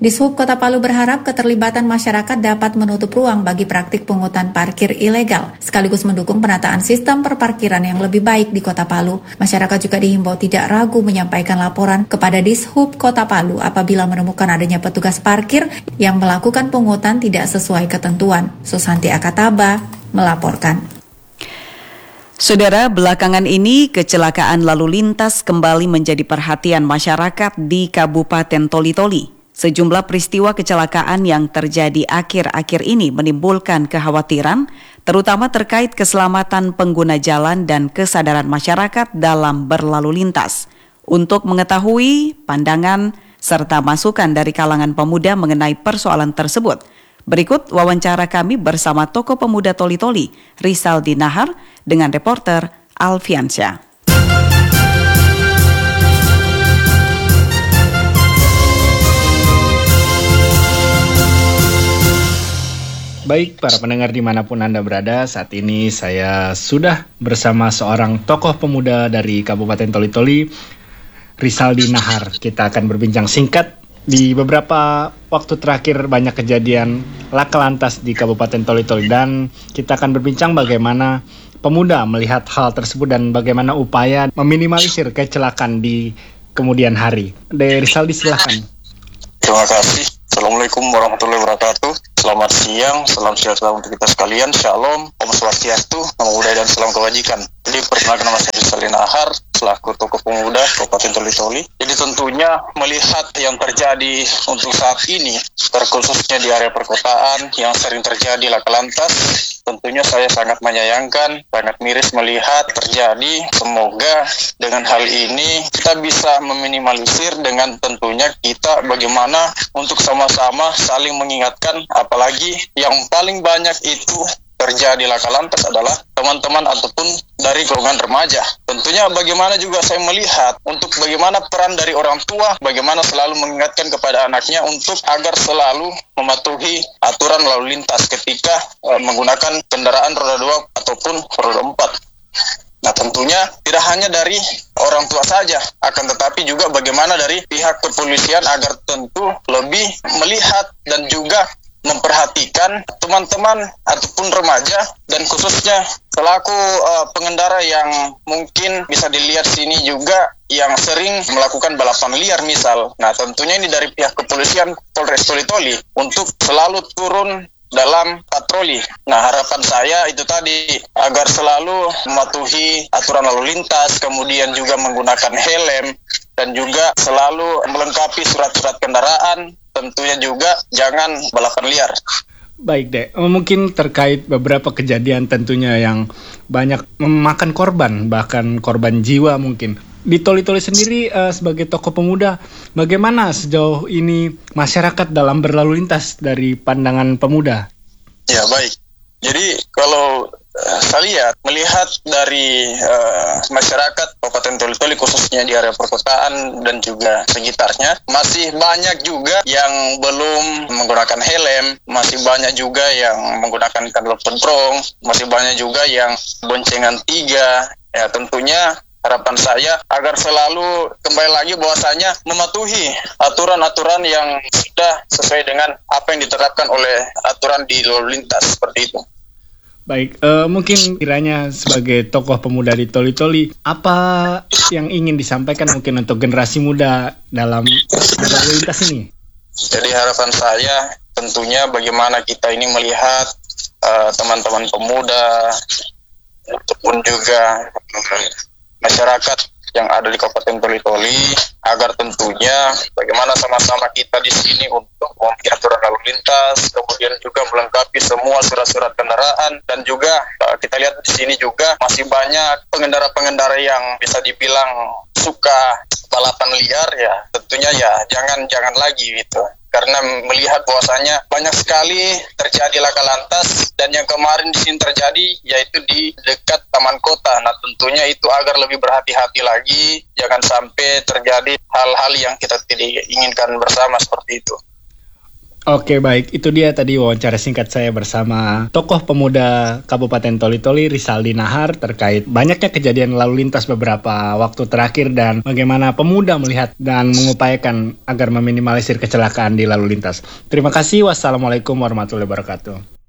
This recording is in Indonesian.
Dishub Kota Palu berharap keterlibatan masyarakat dapat menutup ruang bagi praktik pungutan parkir ilegal, sekaligus mendukung penataan sistem perparkiran yang lebih baik di Kota Palu. Masyarakat juga dihimbau tidak ragu menyampaikan laporan kepada Dishub Kota Palu apabila menemukan adanya petugas parkir yang melakukan pungutan tidak sesuai ketentuan. Susanti Akataba melaporkan. Saudara, belakangan ini kecelakaan lalu lintas kembali menjadi perhatian masyarakat di Kabupaten Toli-Toli. Sejumlah peristiwa kecelakaan yang terjadi akhir-akhir ini menimbulkan kekhawatiran, terutama terkait keselamatan pengguna jalan dan kesadaran masyarakat dalam berlalu lintas. Untuk mengetahui pandangan serta masukan dari kalangan pemuda mengenai persoalan tersebut, berikut wawancara kami bersama tokoh pemuda Toli-Toli, Rizaldi Nahar, dengan reporter Alfiansyah. Baik, para pendengar dimanapun Anda berada, saat ini saya sudah bersama seorang tokoh pemuda dari Kabupaten Toli-Toli, Rizaldi Nahar. Kita akan berbincang singkat. Di beberapa waktu terakhir banyak kejadian laka lantas di Kabupaten Toli-Toli dan kita akan berbincang bagaimana pemuda melihat hal tersebut dan bagaimana upaya meminimalisir kecelakaan di kemudian hari. Rizaldi, silakan. Terima kasih. Assalamualaikum warahmatullahi wabarakatuh. Selamat siang, salam sejahtera untuk kita sekalian. Shalom, Om Swastiastu, Namo Buddhaya dan salam kebajikan. Jadi perkenalkan nama saya Rizaldi Nahar, selaku tokoh pemuda Kabupaten Toli-Toli. Jadi tentunya melihat yang terjadi untuk saat ini, terkhususnya di area perkotaan yang sering terjadi laka lantas, tentunya saya sangat menyayangkan, sangat miris melihat terjadi. Semoga dengan hal ini kita bisa meminimalisir dengan tentunya kita bagaimana untuk sama-sama saling mengingatkan, apalagi yang paling banyak itu terjadi laka lantas adalah teman-teman ataupun dari golongan remaja. Tentunya bagaimana juga saya melihat untuk bagaimana peran dari orang tua, bagaimana selalu mengingatkan kepada anaknya untuk agar selalu mematuhi aturan lalu lintas ketika menggunakan kendaraan roda 2 ataupun roda 4. Nah tentunya tidak hanya dari orang tua saja, akan tetapi juga bagaimana dari pihak kepolisian agar tentu lebih melihat dan juga memperhatikan teman-teman ataupun remaja dan khususnya selaku pengendara yang mungkin bisa dilihat sini juga yang sering melakukan balapan liar misal. Nah tentunya ini dari pihak kepolisian Polres Toli-Toli untuk selalu turun dalam patroli. Nah harapan saya itu tadi agar selalu mematuhi aturan lalu lintas, kemudian juga menggunakan helm dan juga selalu melengkapi surat-surat kendaraan. Tentunya juga jangan balapan liar. Baik deh, mungkin terkait beberapa kejadian tentunya yang banyak memakan korban, bahkan korban jiwa mungkin. Di Toli-Toli sendiri sebagai tokoh pemuda, bagaimana sejauh ini masyarakat dalam berlalu lintas dari pandangan pemuda? Ya baik, jadi kalau saya melihat dari masyarakat Kabupaten Toli-Toli khususnya di area perkotaan dan juga sekitarnya masih banyak juga yang belum menggunakan helm, masih banyak juga yang menggunakan kandel pentrong, masih banyak juga yang boncengan 3. Ya tentunya harapan saya agar selalu kembali lagi bahwasanya mematuhi aturan-aturan yang sudah sesuai dengan apa yang diterapkan oleh aturan di lalu lintas seperti itu. Baik, mungkin kiranya sebagai tokoh pemuda di Toli-Toli, apa yang ingin disampaikan mungkin untuk generasi muda dalam berlalu lintas ini? Jadi harapan saya tentunya bagaimana kita ini melihat teman-teman pemuda ataupun juga masyarakat yang ada di Kabupaten Toli-Toli agar tentunya bagaimana sama-sama kita di sini untuk mematuhi aturan lalu lintas, kemudian juga melengkapi semua surat-surat kendaraan dan juga kita lihat di sini juga masih banyak pengendara-pengendara yang bisa dibilang suka balapan liar ya. Tentunya ya jangan lagi gitu. Karena melihat bahwasanya banyak sekali terjadi laka lantas dan yang kemarin di sini terjadi yaitu di dekat Taman Kota. Nah tentunya itu agar lebih berhati-hati lagi, jangan sampai terjadi hal-hal yang kita tidak inginkan bersama seperti itu. Oke, baik. Itu dia tadi wawancara singkat saya bersama tokoh pemuda Kabupaten Toli-Toli, Rizaldi Nahar, terkait banyaknya kejadian lalu lintas beberapa waktu terakhir dan bagaimana pemuda melihat dan mengupayakan agar meminimalisir kecelakaan di lalu lintas. Terima kasih. Wassalamualaikum warahmatullahi wabarakatuh.